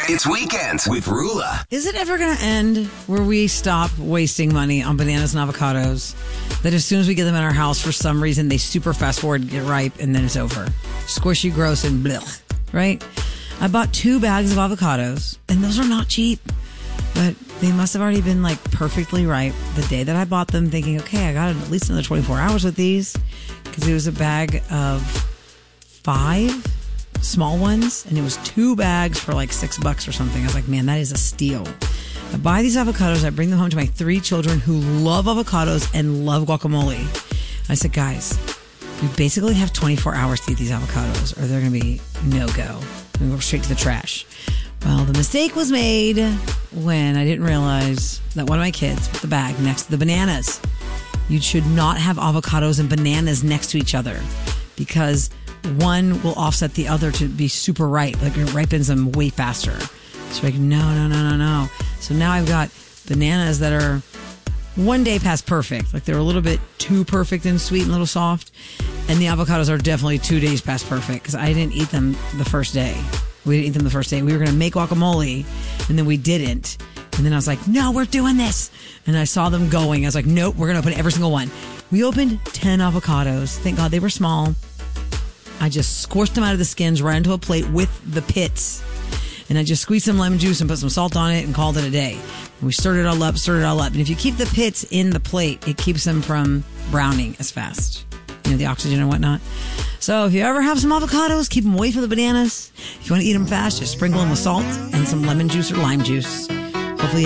It's Weekends with Rula. Is it ever going to end where we stop wasting money on bananas and avocados? That as soon as we get them in our house, for some reason, they super fast forward, get ripe, and then it's over. Squishy, gross, and blech, right? I bought 2 bags of avocados, and those are not cheap. But they must have already been like perfectly ripe the day that I bought them, thinking, okay, I got at least another 24 hours with these. Because it was a bag of 5 small ones, and it was 2 bags for like $6 or something. I was like, man, that is a steal. I buy these avocados, I bring them home to my 3 children who love avocados and love guacamole. I said, guys, we basically have 24 hours to eat these avocados, or they're going to be no-go. We're going to go straight to the trash. Well, the mistake was made when I didn't realize that one of my kids put the bag next to the bananas. You should not have avocados and bananas next to each other, because one will offset the other to be super ripe. Like it ripens them way faster. So like, no. So now I've got bananas that are 1 day past perfect. Like they're a little bit too perfect and sweet and a little soft. And the avocados are definitely 2 days past perfect because I didn't eat them the first day. We didn't eat them the first day. We were going to make guacamole and then we didn't. And then I was like, no, we're doing this. And I saw them going. I was like, nope, we're going to open every single one. We opened 10 avocados. Thank God they were small. I just scorched them out of the skins right into a plate with the pits. And I just squeezed some lemon juice and put some salt on it and called it a day. And we stirred it all up. And if you keep the pits in the plate, it keeps them from browning as fast. You know, the oxygen and whatnot. So if you ever have some avocados, keep them away from the bananas. If you want to eat them fast, just sprinkle them with salt and some lemon juice or lime juice. Hopefully